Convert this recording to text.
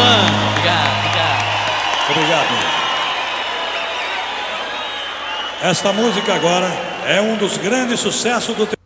Obrigado, obrigado. Obrigado. Esta música agora é um dos grandes sucessos do